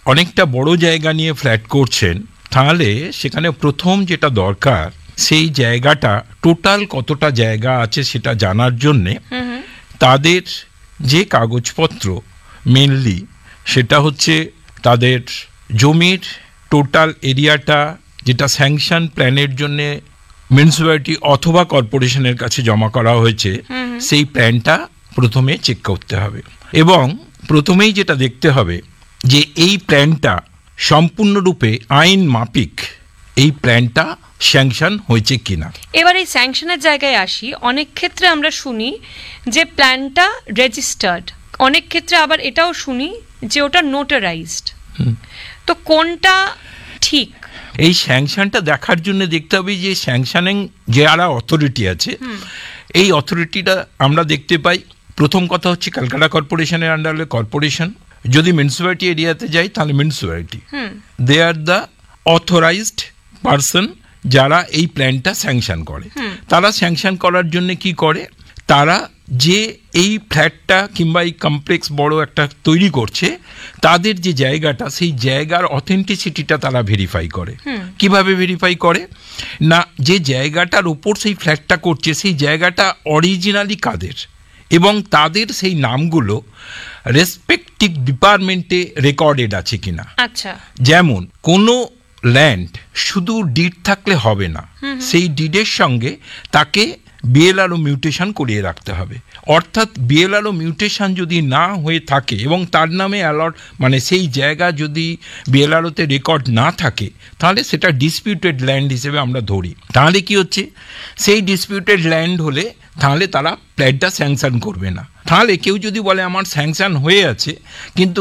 অনেকটা বড় জায়গা নিয়ে ফ্ল্যাট করছেন, তাহলে সেখানে প্রথম যেটা দরকার সেই জায়গাটা টোটাল কতটা জায়গা আছে সেটা জানার জন্যে তাদের যে কাগজপত্র মেনলি সেটা হচ্ছে তাদের জমির টোটাল এরিয়াটা, যেটা স্যাংশন প্ল্যানের জন্য মিউনিসিপ্যালিটি অথবা কর্পোরেশনের কাছে জমা করা হয়েছে, সেই প্ল্যানটা প্রথমে চেক করতে হবে। এবং প্রথমেই যেটা দেখতে হবে যে এই প্ল্যানটা সম্পূর্ণরূপে আইন মাফিক, এই প্ল্যানটা স্যাংশন হয়েছে কিনা। এবার এই স্যাংশনের জায়গায় আসি। অনেক ক্ষেত্রে আমরা শুনি যে প্ল্যানটা রেজিস্টার্ড, অনেক ক্ষেত্রে আবার এটাও শুনি যে ওটা নোটারাইজড। তো কোনটা ঠিক? এই স্যাংশনটা দেখার জন্য দেখতে হবে যে স্যাংশনিং যারা অথরিটি আছে, এই অথরিটিটা আমরা দেখতে পাই। প্রথম কথা হচ্ছে ক্যালকাটা কর্পোরেশনের আন্ডারে কর্পোরেশন, যদি মিউনিসিপ্যালিটি এরিয়াতে যাই তাহলে municipality, they are the authorised person যারা এই প্ল্যানটা স্যাংশন করে। তারা স্যাংশন করার জন্য কি করে, তারা যে এই ফ্ল্যাটটা কিংবা এই কমপ্লেক্স বড় একটা তৈরি করছে, তাদের যে জায়গাটা, সেই জায়গার অথেন্টিসিটিটা তারা ভেরিফাই করে। কিভাবে ভেরিফাই করে না, যে জায়গাটার উপর সেই ফ্ল্যাটটা করছে সেই জায়গাটা অরিজিনালি কাদের, এবং তাদের সেই নামগুলো রেসপেক্টিভ ডিপার্টমেন্টে রেকর্ডেড আছে কিনা। আচ্ছা, যেমন কোনো ল্যান্ড শুধু ডিড থাকলে হবে না, সেই ডিডের সঙ্গে তাকে বিএলআরও মিউটেশন করিয়ে রাখতে হবে। অর্থাৎ বিএলআরও মিউটেশন যদি না হয়ে থাকে এবং তার নামে অ্যালট মানে সেই জায়গা যদি বিএলআরওতে রেকর্ড না থাকে, তাহলে সেটা ডিসপিউটেড ল্যান্ড হিসেবে আমরা ধরি। তাহলে কি হচ্ছে, সেই ডিসপিউটেড ল্যান্ড হলে তাহলে তারা প্ল্যানটা স্যাংশন করবে না। তাহলে কেউ যদি বলে আমার স্যাংশন হয়ে আছে, কিন্তু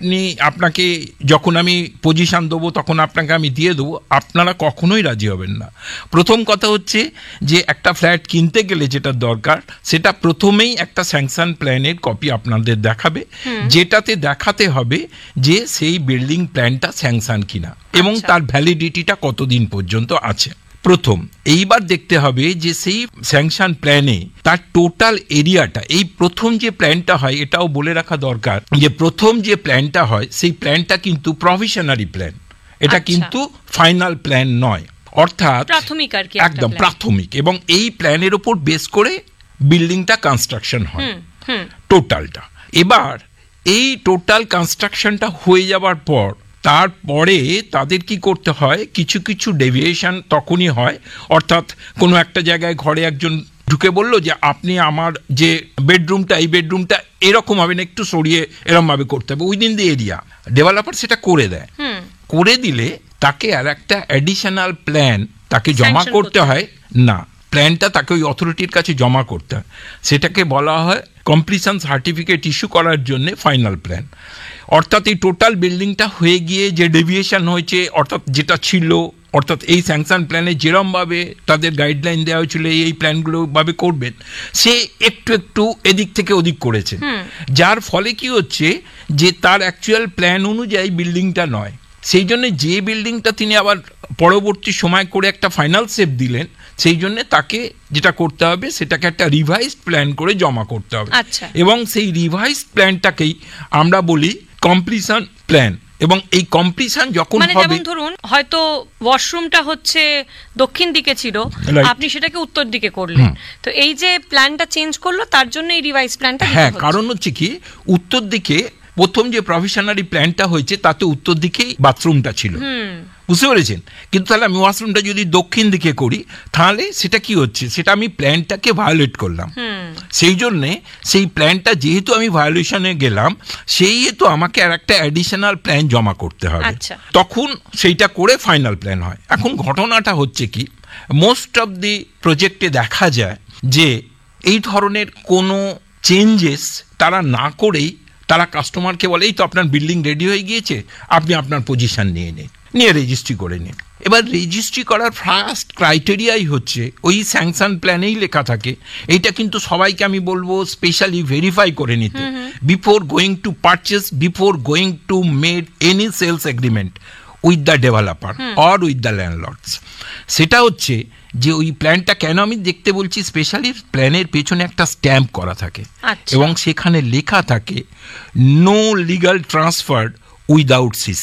আপনাকে যখন আমি পজিশন দেবো তখন আপনাকে আমি দিয়ে দেবো, আপনারা কখনোই রাজি হবেন না। প্রথম কথা হচ্ছে যে একটা ফ্ল্যাট কিনতে গেলে যেটা দরকার, সেটা প্রথমেই একটা স্যাংশন প্ল্যানের কপি আপনাদের দেখাবে, যেটাতে দেখাতে হবে যে সেই বিল্ডিং প্ল্যানটা স্যাংশন কিনা এবং তার ভ্যালিডিটিটা কতদিন পর্যন্ত আছে। প্রথম এইবার দেখতে হবে যে সেই স্যাংশন প্ল্যানে তার টোটাল এরিয়াটা, এই প্রথম যে প্ল্যানটা হয় এটাও বলে রাখা দরকার যে প্রথম যে প্ল্যানটা হয় সেই প্ল্যানটা কিন্তু প্রভিশনারি প্ল্যান, এটা কিন্তু ফাইনাল প্ল্যান নয়, অর্থাৎ প্রাথমিক আর কি, একদম প্রাথমিক। এবং এই প্ল্যানের উপর বেস করে বিল্ডিংটা কনস্ট্রাকশন হয় টোটালটা। এবার এই টোটাল কনস্ট্রাকশনটা হয়ে যাওয়ার পর তারপরে তাদের কি করতে হয়, কিছু কিছু ডেভিয়েশন তখনই হয়। অর্থাৎ কোনো একটা জায়গায় ঘরে একজন ঢুকে বললো যে আপনি আমার যে বেডরুমটা, এই বেডরুমটা এরকম হবে না, একটু সরিয়ে এরকমভাবে করতে হবে উইদিন দি এরিয়া। ডেভেলপার সেটা করে দেয়, করে দিলে তাকে আর একটা অ্যাডিশনাল প্ল্যান তাকে জমা করতে হয় না, প্ল্যানটা তাকে ওই অথরিটির কাছে জমা করতে হয়। সেটাকে বলা হয় কমপ্লিশন সার্টিফিকেট ইস্যু করার জন্য ফাইনাল প্ল্যান। অর্থাৎ এই টোটাল বিল্ডিংটা হয়ে গিয়ে যে ডেভিয়েশন হয়েছে, অর্থাৎ যেটা ছিল, অর্থাৎ এই স্যাংশন প্ল্যানে যেরমভাবে তাদের গাইডলাইন দেওয়া হয়েছিল এই প্ল্যানগুলো ভাবে করবেন, সে একটু একটু এদিক থেকে ওদিক করেছে, যার ফলে কি হচ্ছে যে তার অ্যাকচুয়াল প্ল্যান অনুযায়ী বিল্ডিংটা নয়। সেই জন্য যে বিল্ডিংটা তিনি আবার পরবর্তী সময় করে একটা ফাইনাল শেপ দিলেন, সেই জন্য তাকে যেটা করতে হবে সেটাকে একটা রিভাইজড প্ল্যান করে জমা করতে হবে। এবং সেই রিভাইজড প্ল্যানটাকেই আমরা বলি কমপ্লিশন প্ল্যান। এবং এই কমপ্লিশন যখন হবে, যেমন ধরুন হয়তো ওয়াশরুমটা হচ্ছে দক্ষিণ দিকে ছিল, আপনি সেটাকে উত্তর দিকে করলেন, তো এই যে প্ল্যানটা চেঞ্জ করলো তার জন্য এই রিভাইজ প্ল্যানটা। হ্যাঁ, কারণ হচ্ছে কি উত্তর দিকে প্রথম যে প্রভিশনারি প্ল্যানটা হয়েছে তাতে উত্তর দিকেই বাথরুমটা ছিল, বুঝতে পেরেছেন। কিন্তু তাহলে আমি ওয়াশরুমটা যদি দক্ষিণ দিকে করি তাহলে সেটা কি হচ্ছে, সেটা আমি প্ল্যানটাকে ভায়োলেট করলাম। সেই জন্যে সেই প্ল্যানটা যেহেতু আমি ভায়োলেশনে গেলাম, সেই হেতু আমাকে আর একটা অ্যাডিশনাল প্ল্যান জমা করতে হবে, তখন সেইটা করে ফাইনাল প্ল্যান হয়। এখন ঘটনাটা হচ্ছে কি, মোস্ট অফ দি প্রজেক্টে দেখা যায় যে এই ধরনের কোনো চেঞ্জেস তারা না করেই তারা কাস্টমারকে বলে এই তো আপনার বিল্ডিং রেডি হয়ে গিয়েছে, আপনি আপনার পজিশন নিয়ে রেজিস্ট্রি করে নিন। এবার রেজিস্ট্রি করার ফার্স্ট ক্রাইটেরিয়াই হচ্ছে ওই স্যাংশন প্ল্যানেই লেখা থাকে, এইটা কিন্তু সবাইকে আমি বলবো স্পেশালি ভেরিফাই করে নিতে before going to purchase, before going to made any sales agreement with the developer or with the landlords. সেটা হচ্ছে যে ওই প্ল্যানটা কেন আমি দেখতে বলছি, স্পেশালি প্ল্যানের পেছনে একটা স্ট্যাম্প করা থাকে এবং সেখানে লেখা থাকে no legal transfer without CC.